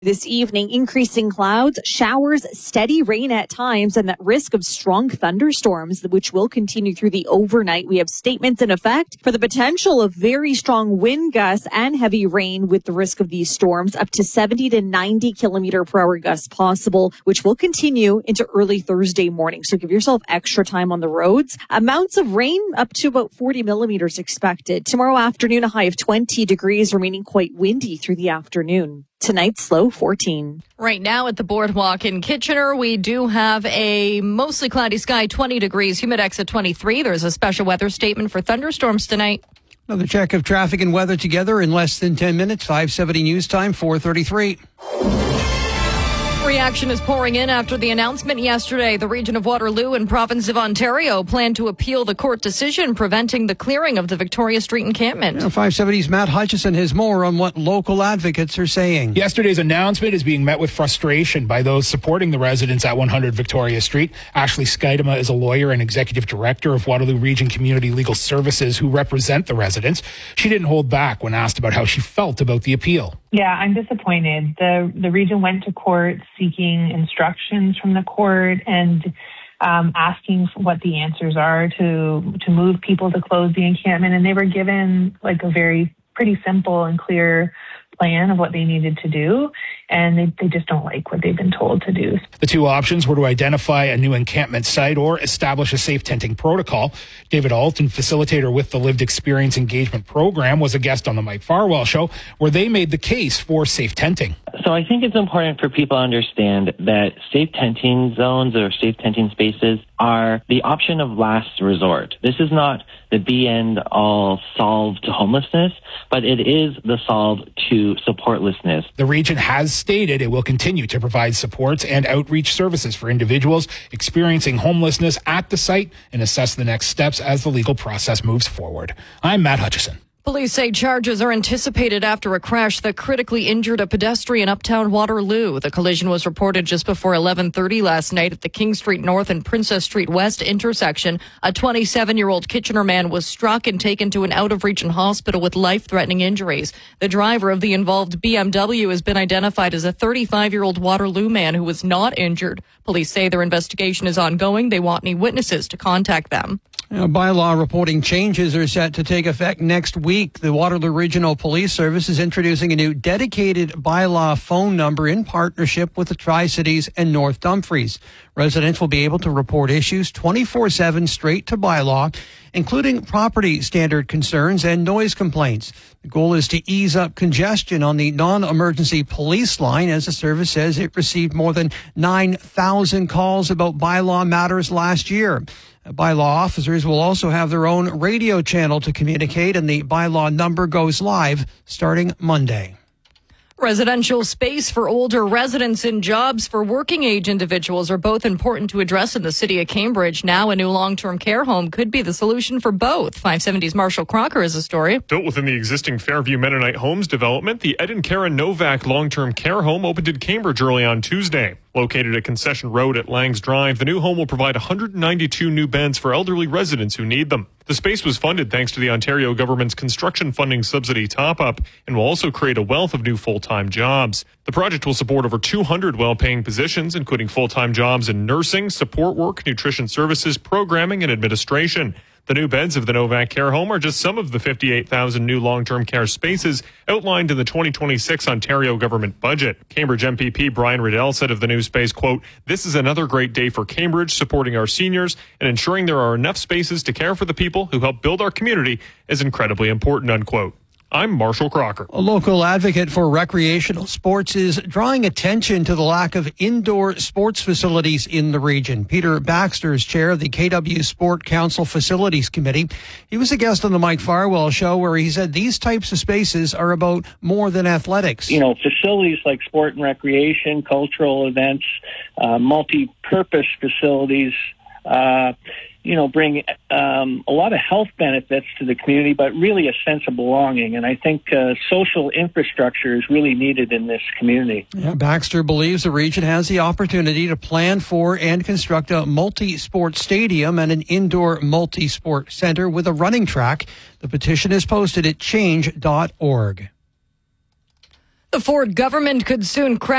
This evening, increasing clouds, showers, steady rain at times, and that risk of strong thunderstorms, which will continue through the overnight. We have statements in effect for the potential of very strong wind gusts and heavy rain with the risk of these storms up to 70 to 90 kilometer per hour gusts possible, which will continue into early Thursday morning. So give yourself extra time on the roads. Amounts of rain up to about 40 millimeters expected. Tomorrow afternoon, a high of 20 degrees, remaining quite windy through the afternoon. Tonight's low 14. Right now at the Boardwalk in Kitchener, we do have a mostly cloudy sky, 20 degrees, humidex at 23. There's a special weather statement for thunderstorms tonight. Another check of traffic and weather together in less than 10 minutes. 5:70 news time, 4:33. Reaction is pouring in after the announcement yesterday. The region of Waterloo and province of Ontario plan to appeal the court decision preventing the clearing of the Victoria Street encampment. 570's Matt Hutchison has more on what local advocates are saying. Yesterday's announcement is being met with frustration by those supporting the residents at 100 Victoria Street. Ashley Skidema is a lawyer and executive director of Waterloo Region Community Legal Services who represent the residents. She didn't hold back when asked about how she felt about the appeal. Yeah, I'm disappointed. The region went to court seeking instructions from the court and asking what the answers are to move people to close the encampment. And they were given like a pretty simple and clear plan of what they needed to do. And they just don't like what they've been told to do. The two options were to identify a new encampment site or establish a safe tenting protocol. David Alton, facilitator with the Lived Experience Engagement Program, was a guest on the Mike Farwell Show, where they made the case for safe tenting. So I think it's important for people to understand that safe tenting zones or safe tenting spaces are the option of last resort. This is not the be-end-all solve to homelessness, but it is the solve to supportlessness. The region has stated it will continue to provide supports and outreach services for individuals experiencing homelessness at the site and assess the next steps as the legal process moves forward. I'm Matt Hutchison. Police say charges are anticipated after a crash that critically injured a pedestrian uptown Waterloo. The collision was reported just before 11:30 last night at the King Street North and Princess Street West intersection. A 27-year-old Kitchener man was struck and taken to an out-of-region hospital with life-threatening injuries. The driver of the involved BMW has been identified as a 35-year-old Waterloo man who was not injured. Police say their investigation is ongoing. They want any witnesses to contact them. Bylaw reporting changes are set to take effect next week. The Waterloo Regional Police Service is introducing a new dedicated bylaw phone number in partnership with the Tri-Cities and North Dumfries. Residents will be able to report issues 24/7 straight to bylaw, including property standard concerns and noise complaints. The goal is to ease up congestion on the non-emergency police line, as the service says it received more than 9,000 calls about bylaw matters last year. Bylaw officers will also have their own radio channel to communicate, and the bylaw number goes live starting Monday. Residential space for older residents and jobs for working age individuals are both important to address in the city of Cambridge. Now a new long-term care home could be the solution for both. 570's Marshall Crocker has a story. Built within the existing Fairview Mennonite Homes development, the Ed and Karen Novak long-term care home opened in Cambridge early on Tuesday. Located at Concession Road at Langs Drive, the new home will provide 192 new beds for elderly residents who need them. The space was funded thanks to the Ontario government's construction funding subsidy top-up and will also create a wealth of new full-time jobs. The project will support over 200 well-paying positions, including full-time jobs in nursing, support work, nutrition services, programming, and administration. The new beds of the Novak Care Home are just some of the 58,000 new long-term care spaces outlined in the 2026 Ontario government budget. Cambridge MPP Brian Riddell said of the new space, quote, "This is another great day for Cambridge, supporting our seniors and ensuring there are enough spaces to care for the people who help build our community is incredibly important," unquote. I'm Marshall Crocker. A local advocate for recreational sports is drawing attention to the lack of indoor sports facilities in the region. Peter Baxter is chair of the KW Sport Council Facilities Committee. He was a guest on the Mike Farwell Show where he said these types of spaces are about more than athletics. You know, facilities like sport and recreation, cultural events, multi-purpose facilities, bring a lot of health benefits to the community, but really a sense of belonging. And I think social infrastructure is really needed in this community. Yeah, Baxter believes the region has the opportunity to plan for and construct a multi-sport stadium and an indoor multi-sport center with a running track. The petition is posted at change.org. The Ford government could soon crash